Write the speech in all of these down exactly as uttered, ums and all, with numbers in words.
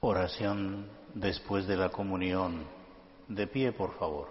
Oración después de la comunión. De pie, por favor.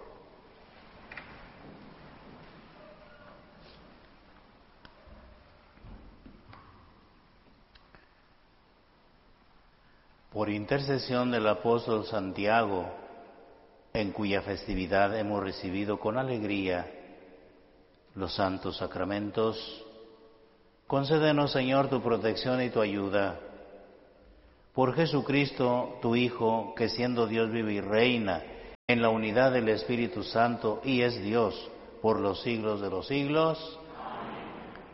Por intercesión del apóstol Santiago, en cuya festividad hemos recibido con alegría los santos sacramentos, concédenos, Señor, tu protección y tu ayuda. Por Jesucristo, tu Hijo, que siendo Dios vive y reina en la unidad del Espíritu Santo y es Dios por los siglos de los siglos. Amén.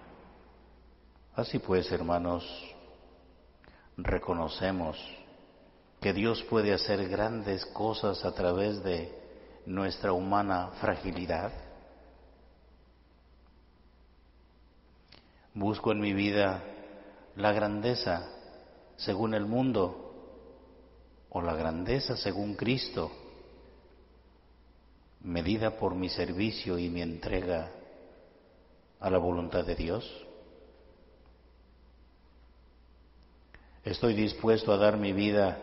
Así pues, hermanos, reconocemos que Dios puede hacer grandes cosas a través de nuestra humana fragilidad. Busco en mi vida la grandeza según el mundo o la grandeza según Cristo, medida por mi servicio y mi entrega a la voluntad de Dios. Estoy dispuesto a dar mi vida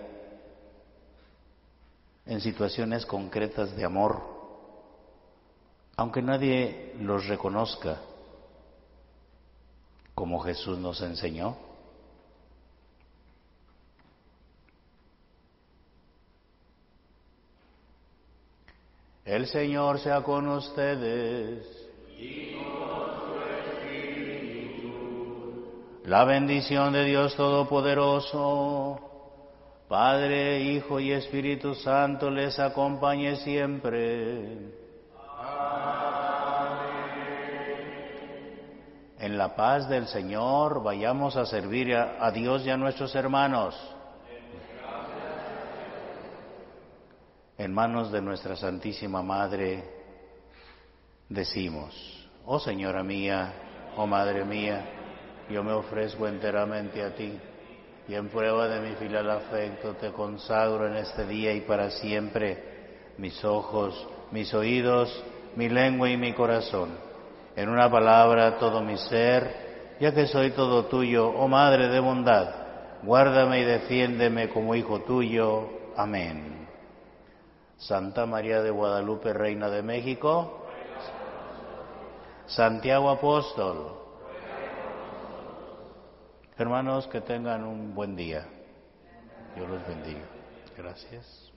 en situaciones concretas de amor, aunque nadie los reconozca, como Jesús nos enseñó. El Señor sea con ustedes. Y con su espíritu. La bendición de Dios Todopoderoso, Padre, Hijo y Espíritu Santo, les acompañe siempre. Amén. En la paz del Señor vayamos a servir a, a Dios y a nuestros hermanos. En manos de nuestra Santísima Madre decimos: oh Señora mía, oh Madre mía, yo me ofrezco enteramente a ti, y en prueba de mi filial afecto te consagro en este día y para siempre mis ojos, mis oídos, mi lengua y mi corazón, en una palabra todo mi ser, ya que soy todo tuyo, oh Madre de bondad, guárdame y defiéndeme como hijo tuyo. Amén. Santa María de Guadalupe, Reina de México, Santiago Apóstol. Hermanos, que tengan un buen día. Dios los bendiga. Gracias.